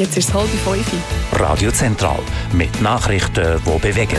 Jetzt ist es 4:30. Radio Zentral mit Nachrichten, die bewegen.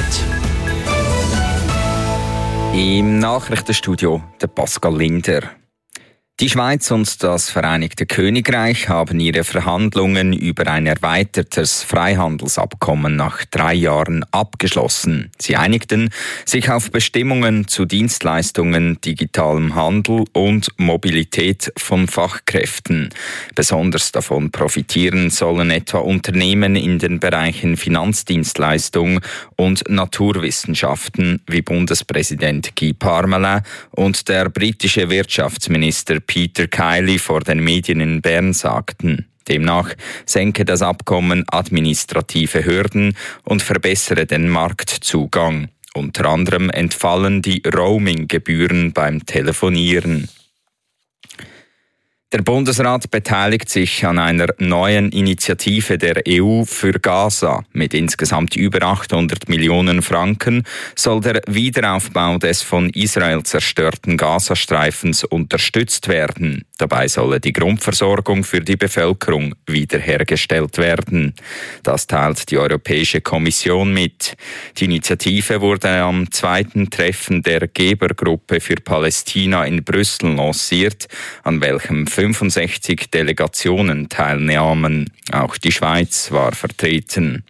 Im Nachrichtenstudio der Pascal Linder. Die Schweiz und das Vereinigte Königreich haben ihre Verhandlungen über ein erweitertes Freihandelsabkommen nach 3 Jahren abgeschlossen. Sie einigten sich auf Bestimmungen zu Dienstleistungen, digitalem Handel und Mobilität von Fachkräften. Besonders davon profitieren sollen etwa Unternehmen in den Bereichen Finanzdienstleistung und Naturwissenschaften, wie Bundespräsident Guy Parmelin und der britische Wirtschaftsminister Peter Kiley vor den Medien in Bern sagten. Demnach senke das Abkommen administrative Hürden und verbessere den Marktzugang. Unter anderem entfallen die Roaming-Gebühren beim Telefonieren. Der Bundesrat beteiligt sich an einer neuen Initiative der EU für Gaza. Mit insgesamt über 800 Millionen Franken soll der Wiederaufbau des von Israel zerstörten Gazastreifens unterstützt werden. Dabei solle die Grundversorgung für die Bevölkerung wiederhergestellt werden. Das teilt die Europäische Kommission mit. Die Initiative wurde am 2. Treffen der Gebergruppe für Palästina in Brüssel lanciert, an welchem 65 Delegationen teilnahmen. Auch die Schweiz war vertreten.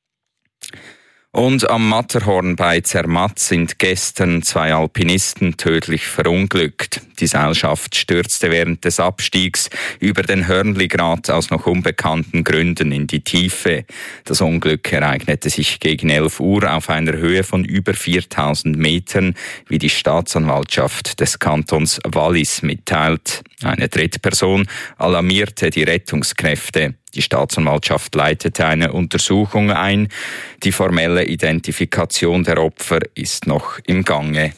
Und am Matterhorn bei Zermatt sind gestern 2 Alpinisten tödlich verunglückt. Die Seilschaft stürzte während des Abstiegs über den Hörnligrat aus noch unbekannten Gründen in die Tiefe. Das Unglück ereignete sich gegen 11 Uhr auf einer Höhe von über 4000 Metern, wie die Staatsanwaltschaft des Kantons Wallis mitteilt. Eine Drittperson alarmierte die Rettungskräfte. Die Staatsanwaltschaft leitete eine Untersuchung ein. Die formelle Identifikation der Opfer ist noch im Gange.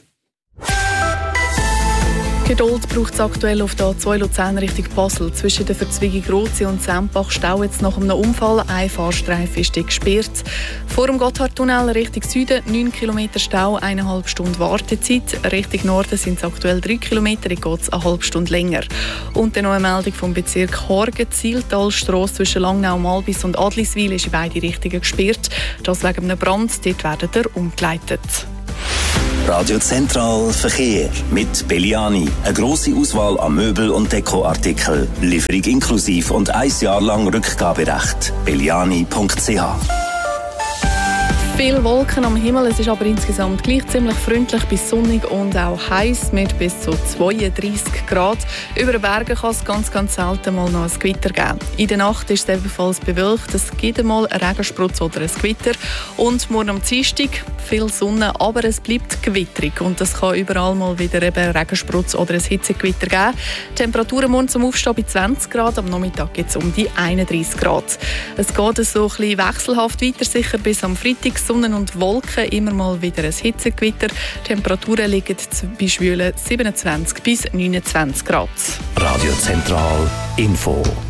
Geduld braucht es aktuell auf der A2 Luzern Richtung Basel. Zwischen der Verzweigung Rotsee und Sempach staut jetzt nach einem Unfall. Ein Fahrstreifen ist gesperrt. Vor dem Gotthardtunnel Richtung Süden 9 Kilometer Stau, 1,5 Stunden Wartezeit. Richtung Norden sind es aktuell 3 Kilometer, geht es eine halbe Stunde länger. Und dann noch eine Meldung vom Bezirk Horgen. Zieltalstrasse zwischen Langnau, Malbis und Adliswil ist in beide Richtungen gesperrt. Das wegen einem Brand, dort werden ihr umgeleitet. Radio Zentral Verkehr mit Belliani. Eine grosse Auswahl an Möbel- und Dekoartikeln. Lieferung inklusiv und 1 Jahr lang Rückgaberecht. belliani.ch. Viele Wolken am Himmel, es ist aber insgesamt gleich ziemlich freundlich bis sonnig und auch heiß mit bis zu 32 Grad. Über den Bergen kann es ganz selten mal noch ein Gewitter geben. In der Nacht ist es ebenfalls bewölkt, es gibt einmal einen Regensprutz oder ein Gewitter. Und morgen am Dienstag viel Sonne, aber es bleibt gewitterig und es kann überall mal wieder eben Regensprutz oder ein Hitzegewitter geben. Temperaturen morgen zum Aufstehen bei 20 Grad, am Nachmittag geht es um die 31 Grad. Es geht so ein bisschen wechselhaft weiter, sicher bis am Freitag. Sonne und Wolken, immer mal wieder ein Hitzegewitter. Temperaturen liegen bei schwülen 27 bis 29 Grad. Radio Zentral Info.